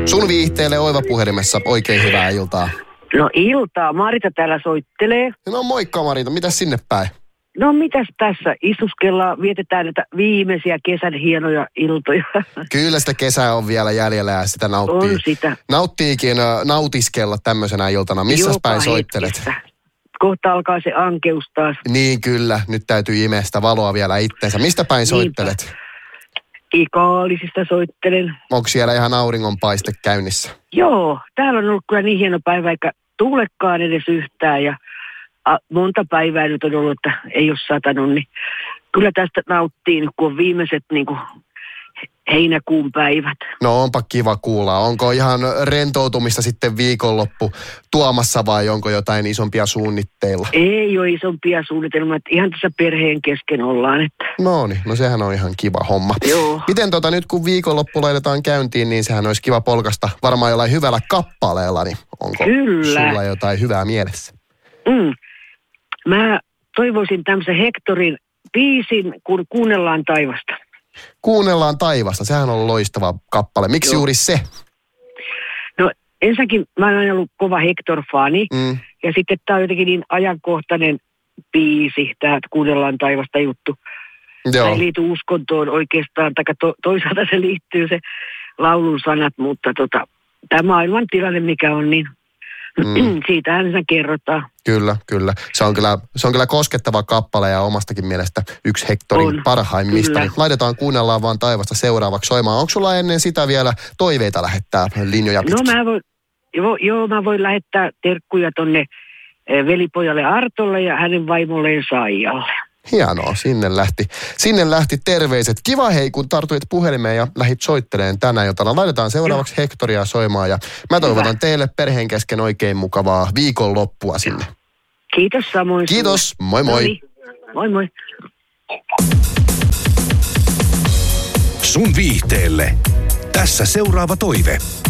Sun viihteelle Oiva puhelimessa. Oikein hyvää iltaa. No iltaa. Marita täällä soittelee. No moikka Marita, mitäs sinne päin? No mitäs tässä? Istuskellaan, vietetään näitä viimeisiä kesän hienoja iltoja. Kyllä sitä kesää on vielä jäljellä ja sitä nauttii. On sitä. Nauttiikin nautiskella tämmöisenä iltana. Missäs päin soittelet? Hetkistä. Kohta alkaa se ankeus taas. Niin kyllä, nyt täytyy imeä sitä valoa vielä itteensä. Mistä päin soittelet? Ikaalisista soittelen. Onko siellä ihan auringonpaiste käynnissä? Joo, täällä on ollut kyllä niin hieno päivä, eikä tuulekaan edes yhtään ja monta päivää nyt on ollut, että ei ole satanut, niin kyllä tästä nauttii nyt, kun on viimeiset niin kuin heinäkuun päivät. No onpa kiva kuulla. Onko ihan rentoutumista sitten viikonloppu tuomassa vai onko jotain isompia suunnitteilla? Ei ole isompia suunnitelmia, että ihan tässä perheen kesken ollaan. Että. No sehän on ihan kiva homma. Joo. Miten nyt kun viikonloppu laitetaan käyntiin, niin sehän olisi kiva polkasta varmaan jollain hyvällä kappaleella, niin onko sulla jotain hyvää mielessä? Mä toivoisin tämmöisen Hectorin biisin, kun kuunnellaan taivasta. Kuunnellaan taivasta, sehän on loistava kappale. Miksi juuri se? No ensinnäkin mä oon aina ollut kova Hector-fani. Ja sitten tää on jotenkin niin ajankohtainen biisi, tää kuunnellaan taivasta juttu. Joo. Se ei liity uskontoon oikeastaan, tai toisaalta se liittyy se laulun sanat, mutta tämä maailman tilanne mikä on, niin siitähän se kerrotaan. Kyllä. Se on kyllä koskettava kappale ja omastakin mielestä yksi Hectorin parhaimmista. Niin laitetaan kuunnellaan vaan taivasta seuraavaksi soimaan. Onko sulla ennen sitä vielä toiveita lähettää linjoja pitkin? No mä voin lähettää terkkuja tonne velipojalle Artolle ja hänen vaimolleen Saijalle. Hienoa, sinne lähti terveiset. Kiva hei, kun tartuit puhelimeen ja lähit soitteleen tänä iltana. Laitetaan seuraavaksi Hectoria soimaan ja mä toivotan teille perheen kesken oikein mukavaa viikonloppua sinne. Kiitos samoin. Kiitos, moi moi. Noniin. Moi moi. Sun viihteelle. Tässä seuraava toive.